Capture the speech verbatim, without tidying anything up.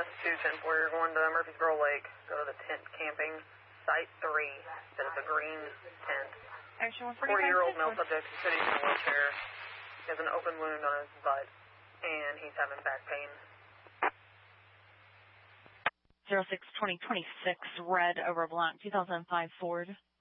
this is two ten four. You're going to Murfreesboro Lake. Go to the tent camping, site three. That is a green tent. forty-year-old male subject is sitting in a wheelchair. He has an open wound on his butt, and he's having back pain. zero six twenty twenty-six, red over black, two thousand five Ford.